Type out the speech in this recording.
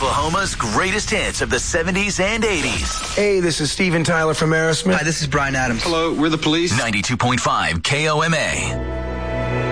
Oklahoma's greatest hits of the 70s and 80s. Hey, this is Steven Tyler from Aerosmith. Hi, this is Bryan Adams. Hello, we're the Police. 92.5 KOMA.